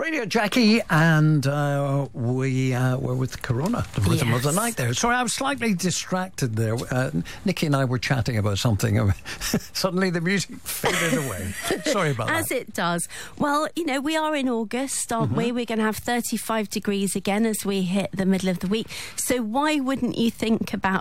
Radio Jackie, and we were with Corona, the rhythm of the night there. Sorry, I was slightly distracted there. Nikki and I were chatting about something. Suddenly the music faded away. Sorry about that. As it does. Well, you know, we are in August, aren't we? We're going to have 35 degrees again as we hit the middle of the week. So why wouldn't you think about